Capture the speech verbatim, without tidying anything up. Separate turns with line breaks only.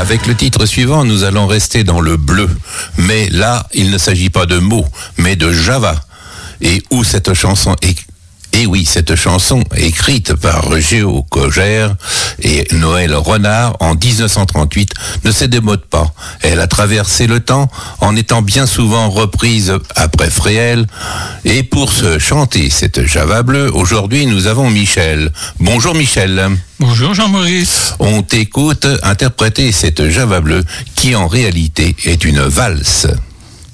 Avec le titre suivant, nous allons rester dans le bleu. Mais là, il ne s'agit pas de mots, mais de Java. Et où cette chanson est... Et oui, cette chanson, écrite par Géo Cogère et Noël Renard en dix-neuf cent trente-huit, ne se démode pas. Elle a traversé le temps en étant bien souvent reprise après Fréhel. Et pour se chanter cette Java bleue, aujourd'hui nous avons Michel. Bonjour Michel.
Bonjour Jean-Maurice.
On t'écoute interpréter cette Java bleue qui en réalité est une valse.